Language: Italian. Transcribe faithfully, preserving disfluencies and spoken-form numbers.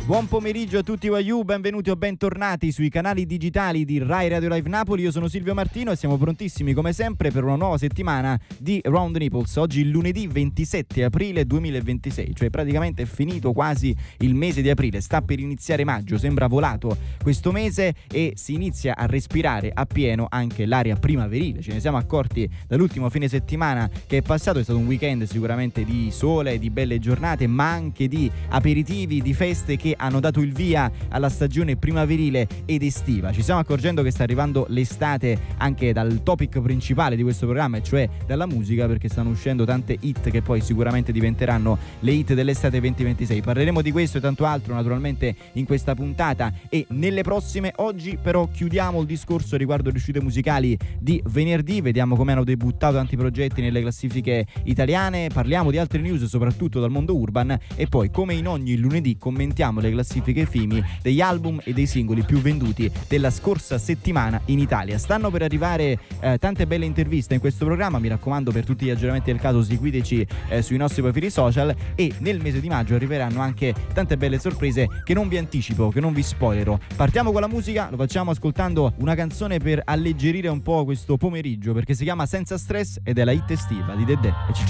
Buon pomeriggio a tutti Waiu, benvenuti o bentornati sui canali digitali di Rai Radio Live Napoli. Io sono Silvio Martino e siamo prontissimi come sempre per una nuova settimana di Round the Nipples. Oggi lunedì ventisette aprile duemilaventisei, cioè praticamente è finito quasi il mese di aprile, sta per iniziare maggio, sembra volato questo mese e si inizia a respirare appieno anche l'aria primaverile. Ce ne siamo accorti dall'ultimo fine settimana che è passato, è stato un weekend sicuramente di sole, di belle giornate, ma anche di aperitivi, di feste che hanno dato il via alla stagione primaverile ed estiva. Ci stiamo accorgendo che sta arrivando l'estate anche dal topic principale di questo programma, e cioè dalla musica, perché stanno uscendo tante hit che poi sicuramente diventeranno le hit dell'estate duemilaventisei. Parleremo di questo e tanto altro naturalmente in questa puntata e nelle prossime. Oggi però chiudiamo il discorso riguardo le uscite musicali di venerdì, vediamo come hanno debuttato tanti progetti nelle classifiche italiane, parliamo di altre news soprattutto dal mondo urban e poi, come in ogni lunedì, commentiamo le classifiche Fimi degli album e dei singoli più venduti della scorsa settimana in Italia. Stanno per arrivare eh, tante belle interviste in questo programma, mi raccomando, per tutti gli aggiornamenti del caso seguiteci eh, sui nostri profili social, e nel mese di maggio arriveranno anche tante belle sorprese che non vi anticipo, che non vi spoilerò. Partiamo con la musica, lo facciamo ascoltando una canzone per alleggerire un po' questo pomeriggio, perché si chiama Senza Stress ed è la hit estiva di Dedè e Ciccio